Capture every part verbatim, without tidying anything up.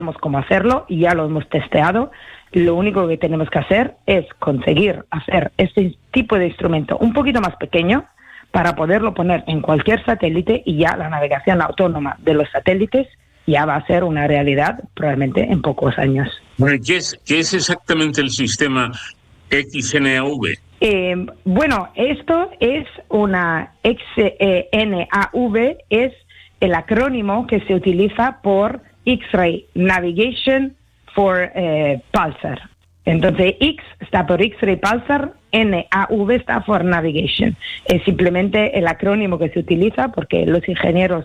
sabemos cómo hacerlo y ya lo hemos testeado. Lo único que tenemos que hacer es conseguir hacer este tipo de instrumento un poquito más pequeño para poderlo poner en cualquier satélite y ya la navegación autónoma de los satélites ya va a ser una realidad probablemente en pocos años. Bueno, ¿qué es, qué es exactamente el sistema X N A V? Eh, bueno, esto es una X N A V, es el acrónimo que se utiliza por X-Ray Navigation for eh, Pulsar. Entonces, X está por X-Ray Pulsar, N A V está por Navigation. Es simplemente el acrónimo que se utiliza porque los ingenieros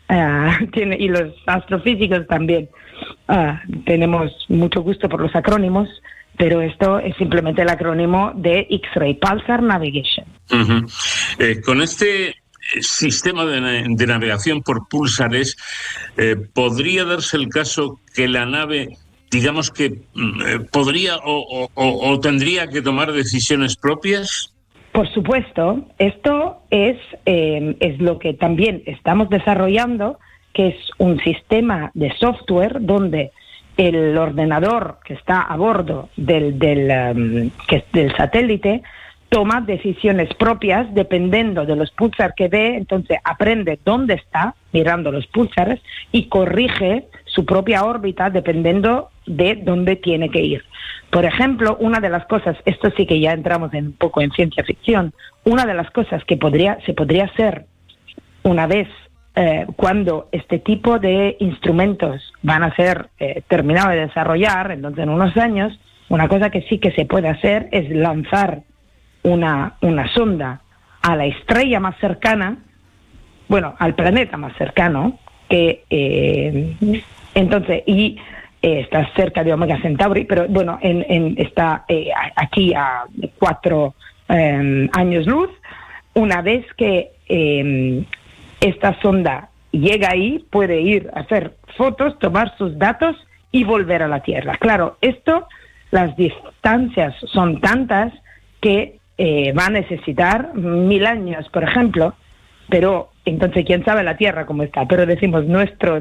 uh, tiene, y los astrofísicos también uh, tenemos mucho gusto por los acrónimos, pero esto es simplemente el acrónimo de X-Ray Pulsar Navigation. Uh-huh. Eh, con este sistema de, de navegación por púlsares, eh, ¿podría darse el caso que la nave, digamos que eh, podría o, o, o tendría que tomar decisiones propias? Por supuesto, esto es, eh, es lo que también estamos desarrollando, que es un sistema de software donde el ordenador que está a bordo del, del, um, que, del satélite toma decisiones propias dependiendo de los púlsares que ve, entonces aprende dónde está mirando los púlsares y corrige su propia órbita dependiendo de dónde tiene que ir. Por ejemplo, una de las cosas, esto sí que ya entramos en, un poco en ciencia ficción, una de las cosas que podría, se podría hacer una vez eh, cuando este tipo de instrumentos van a ser eh, terminados de desarrollar, entonces en unos años, una cosa que sí que se puede hacer es lanzar Una, una sonda a la estrella más cercana, bueno, al planeta más cercano, que eh, entonces, y eh, está cerca de Omega Centauri, pero bueno, en, en, está eh, aquí a cuatro eh, años luz. Una vez que eh, esta sonda llega ahí, puede ir a hacer fotos, tomar sus datos y volver a la Tierra. Claro, esto, las distancias son tantas que Eh, va a necesitar mil años, por ejemplo, pero entonces quién sabe la Tierra cómo está, pero decimos nuestros,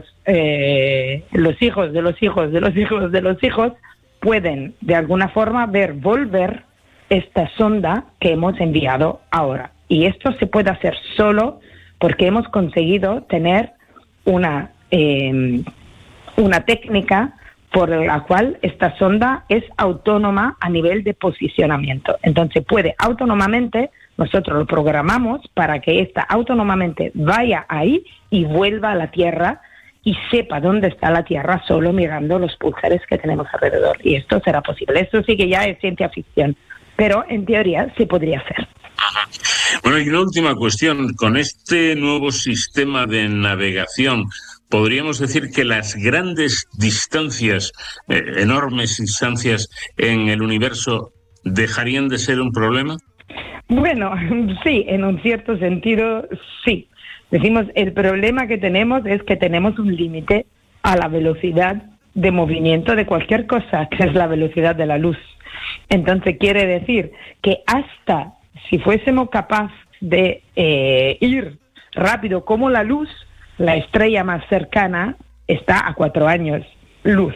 eh, los hijos de los hijos de los hijos de los hijos pueden de alguna forma ver volver esta sonda que hemos enviado ahora. Y esto se puede hacer solo porque hemos conseguido tener una, eh, una técnica por la cual esta sonda es autónoma a nivel de posicionamiento. Entonces puede autónomamente, nosotros lo programamos para que esta autónomamente vaya ahí y vuelva a la Tierra y sepa dónde está la Tierra solo mirando los púlsares que tenemos alrededor. Y esto será posible. Esto sí que ya es ciencia ficción, pero en teoría se podría hacer. Bueno, y una última cuestión. Con este nuevo sistema de navegación, ¿podríamos decir que las grandes distancias, eh, enormes distancias en el universo, dejarían de ser un problema? Bueno, sí, en un cierto sentido, sí. Decimos, el problema que tenemos es que tenemos un límite a la velocidad de movimiento de cualquier cosa, que es la velocidad de la luz. Entonces quiere decir que hasta si fuésemos capaces de eh, ir rápido como la luz, la estrella más cercana está a cuatro años luz.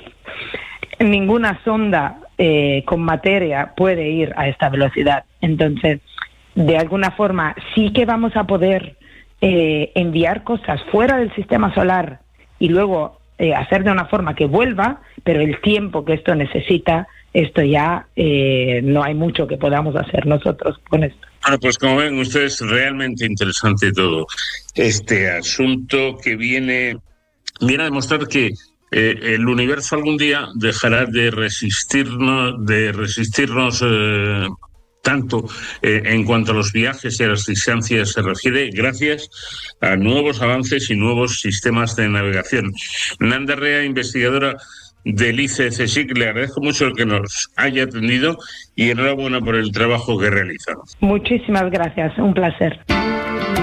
Ninguna sonda eh, con materia puede ir a esta velocidad. Entonces, de alguna forma, sí que vamos a poder eh, enviar cosas fuera del sistema solar y luego eh, hacer de una forma que vuelva, pero el tiempo que esto necesita, esto ya eh, no hay mucho que podamos hacer nosotros con esto. Bueno, pues como ven ustedes, realmente interesante todo este asunto que viene, viene a demostrar que eh, el universo algún día dejará de resistirnos, de resistirnos eh, tanto eh, en cuanto a los viajes y a las distancias se refiere, gracias a nuevos avances y nuevos sistemas de navegación. Nanda Rea, investigadora del I C C S I C, le agradezco mucho el que nos haya atendido y enhorabuena por el trabajo que realiza. Muchísimas gracias, un placer.